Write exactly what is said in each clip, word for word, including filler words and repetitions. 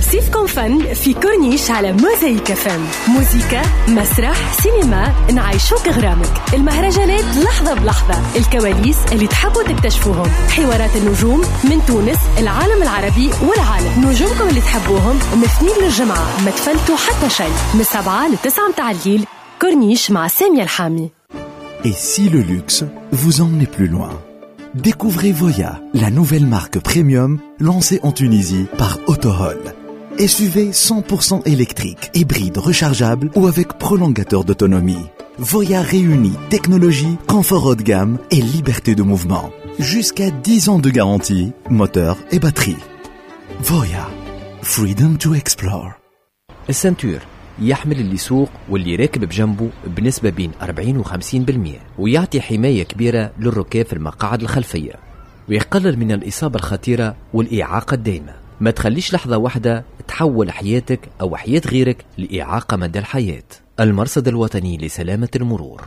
صيفكم فن في كورنيش على موزايك فم. موسيقى، مسرح، سينما، نعيشوك غرامك. المهرجانات لحظة بلحظة، الكواليس اللي تحبوا تكتشفوهم، حوارات النجوم من تونس، العالم العربي والعالم. نجومكم اللي تحبوهم مثنين للجمعة، ما تفلتوا حتى شيء. من سبعة لتسعة متاع الليل، كورنيش مع سامية الحامي. Et si le luxe vous emmenait plus loin? Découvrez Voya, la nouvelle marque premium lancée en Tunisie par Autohol. S U V cent pour cent électrique, hybride rechargeable ou avec prolongateur d'autonomie. Voya réunit technologie, confort haut de gamme et liberté de mouvement. Jusqu'à dix ans de garantie, moteur et batterie. Voya, freedom to explore. السنتور يحمل اللي يسوق واللي راكب بجنبه بنسبة بين أربعين و خمسين بالمئة، ويعطي حماية كبيرة للركاب في المقاعد الخلفية، ويقلل من الإصابة الخطيرة والإعاقة الدائمة. ما تخليش لحظة واحدة تحول حياتك أو حياة غيرك لإعاقة مدى الحياة. المرصد الوطني لسلامة المرور.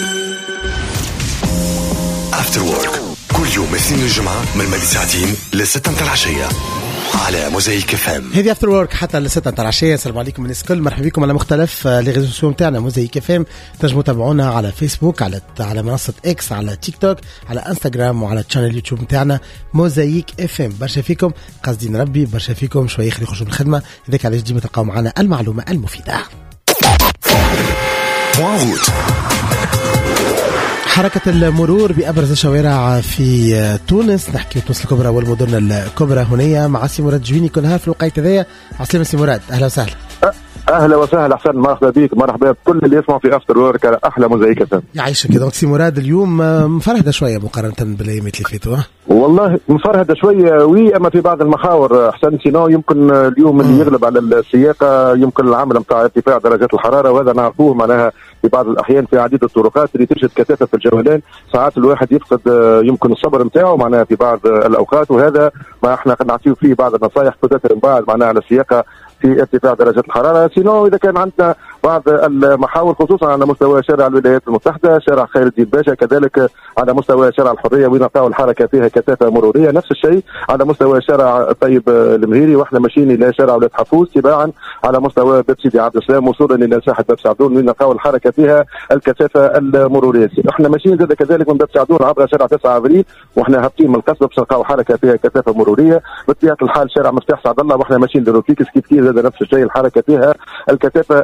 After Work كل يوم اثنين الجمعة من مدى ساعتين لستة متاع العشية على موزايك فام. هذه افتر وورك حتى لستة متاع العشية. السلام عليكم الناس الكل، مرحبا بكم على مختلف لي ريزو سوسيو نتاعنا موزايك فام. تنجموا تتابعونا على فيسبوك، على على منصة اكس، على تيك توك، على انستغرام، وعلى تشانل يوتيوب نتاعنا موزايك اف ام. برشا فيكم قاصدين ربي، برشا فيكم شويه يخلي يخرجوا من الخدمة، هذاك علاش ديما تلقاو معنا المعلومة المفيدة. حركة المرور بأبرز الشوارع في تونس، نحكي تونس الكبرى والمدن الكبرى هنا مع سي مراد جويني كل نهار في الوقت هذايا. عسلامة سي مراد، أهلا وسهلا. اهلا وسهلا حسن، مرحبا بك، مرحبا بكل اللي يسمعوا في افتر وورك على احلى موزايك فم. يعيشك. دونك سي مراد اليوم مفرهده شويه مقارنه بالايامات اللي فاتوا. والله مفرهده شويه وي، اما في بعض المحاور حسن سينو يمكن اليوم اللي يغلب على السياقه يمكن العامل نتاع ارتفاع درجات الحراره، وهذا نعرفوه معناها في بعض الاحيان في عديد الطرقات اللي تجد كثافه في الجولان، ساعات الواحد يفقد يمكن الصبر نتاعو معناها في بعض الاوقات، وهذا ما احنا قد نعطيه فيه بعض النصائح تؤثر من بعد معناها على السياقه في ارتفاع درجات الحرارة. سينو إذا كان عندنا بعض المحاور خصوصا على مستوى شارع الولايات المتحدة، شارع خير الدين باشا، كذلك على مستوى شارع الحرية وين نلقاو الحركة فيها كثافة مرورية، نفس الشيء على مستوى شارع الطيب المهيري واحنا ماشيين إلى شارع ولاد حفوز، تباعا على مستوى باب سيدي عبد السلام وصولا إلى ساحة باب سعدون وين نلقاو الحركة فيها الكثافة المرورية. احنا ماشيين زاد كذلك من باب سعدون عبر شارع تسعة ابريل واحنا هابطين من القصبة باش نلقاو حركة فيها كثافة مرورية. بطبيعة الحال شارع مفتاح سعد الله واحنا ماشيين لروتيكس كيف كيف زاد نفس الشيء الحركة فيها الكثافة